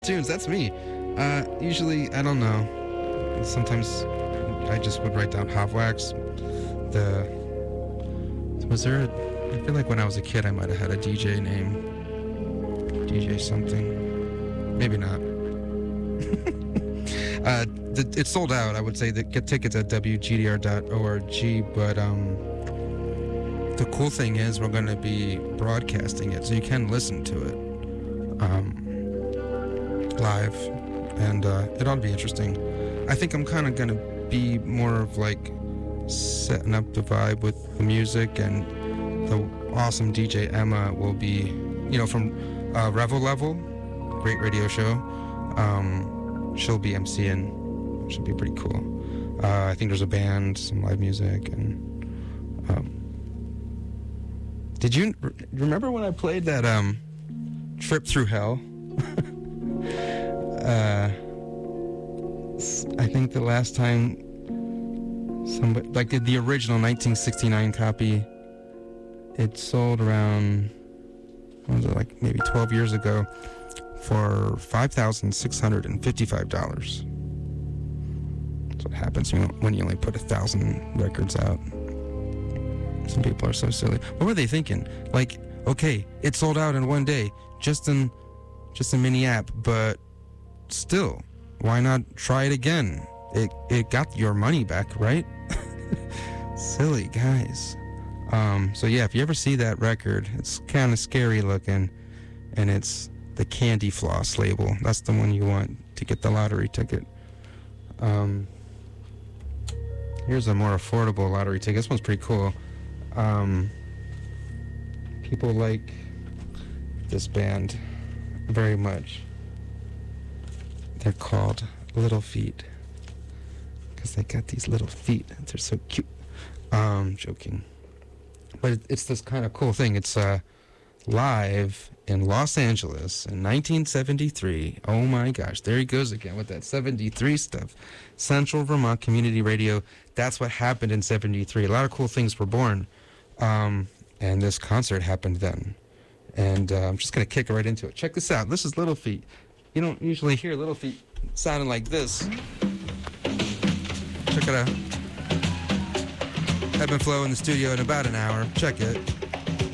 Tunes, that's me. Usually, I don't know. Sometimes I just would write down Hot Wax. I feel like when I was a kid, I might have had a DJ name. DJ something. Maybe not. It's sold out. I would say that get tickets at wgdr.org, but the cool thing is we're going to be broadcasting it, so you can listen to it live, and it ought to be interesting. I think I'm kind of going to be more of like setting up the vibe with the music, and the awesome DJ Emma will be, from Revel Level, great radio show. She'll be MCing. Should be pretty cool. I think there's a band, some live music, and did you remember when I played that Trip Through Hell? I think the last time somebody, like the original 1969 copy, it sold around, what was it, like maybe 12 years ago, for $5,655. That's what happens when you only put 1,000 records out. Some people are so silly. What were they thinking? Like, okay, it sold out in one day, just a mini app, but still, why not try it again? It got your money back, right? Silly guys. So yeah, if you ever see that record, it's kind of scary looking, and it's the Candy Floss label. That's the one you want to get the lottery ticket. Here's a more affordable lottery ticket. This one's pretty cool. People like this band very much. They're called Little Feet because they got these little feet. They're so cute. Joking. But it's this kind of cool thing. It's live in Los Angeles in 1973. Oh my gosh, there he goes again with that 73 stuff. Central Vermont Community Radio. That's what happened in 73. A lot of cool things were born. And this concert happened then. And I'm just going to kick right into it. Check this out. This is Little Feet. You don't usually hear Little Feet sounding like this. Check it out. Ebb and Flow in the studio in about an hour. Check it.